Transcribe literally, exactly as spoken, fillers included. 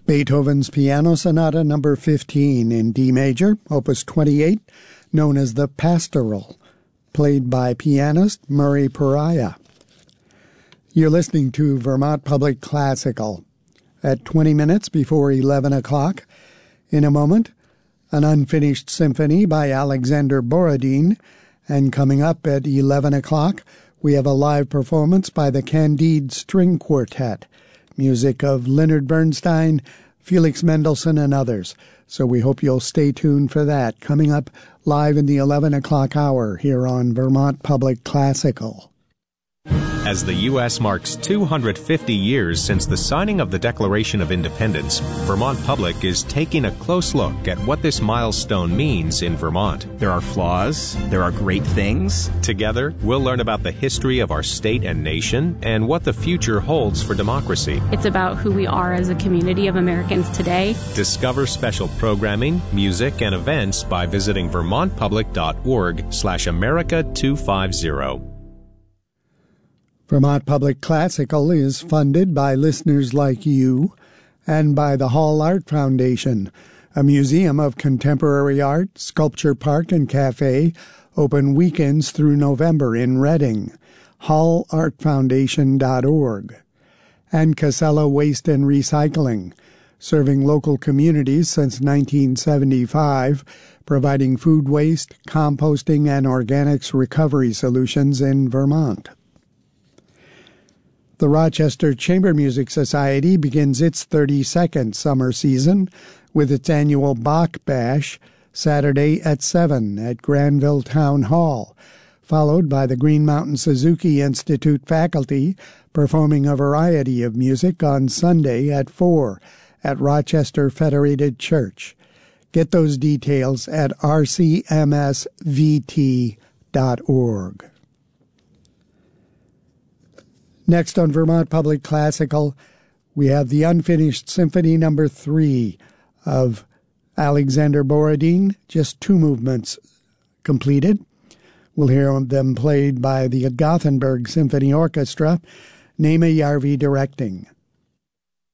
Beethoven's Piano Sonata number fifteen in D major, opus twenty-eight, known as the Pastoral, played by pianist Murray Pariah. You're listening to Vermont Public Classical. At twenty minutes before eleven o'clock, in a moment, an unfinished symphony by Alexander Borodin, and coming up at eleven o'clock, we have a live performance by the Candide String Quartet, music of Leonard Bernstein, Felix Mendelssohn, and others. So we hope you'll stay tuned for that, coming up live in the eleven o'clock hour here on Vermont Public Classical. As the U S marks two hundred fifty years since the signing of the Declaration of Independence, Vermont Public is taking a close look at what this milestone means in Vermont. There are flaws, there are great things. Together, we'll learn about the history of our state and nation and what the future holds for democracy. It's about who we are as a community of Americans today. Discover special programming, music, and events by visiting vermontpublic.org slash America 250. Vermont Public Classical is funded by listeners like you and by the Hall Art Foundation, a museum of contemporary art, sculpture park, and cafe, open weekends through November in Reading, hall art foundation dot org, and Casella Waste and Recycling, serving local communities since nineteen seventy-five, providing food waste, composting, and organics recovery solutions in Vermont. The Rochester Chamber Music Society begins its thirty-second summer season with its annual Bach Bash, Saturday at seven at Granville Town Hall, followed by the Green Mountain Suzuki Institute faculty performing a variety of music on Sunday at four at Rochester Federated Church. Get those details at r c m s v t dot org. Next on Vermont Public Classical, we have the unfinished Symphony number three of Alexander Borodin, just two movements completed. We'll hear them played by the Gothenburg Symphony Orchestra, Nema Järvi directing.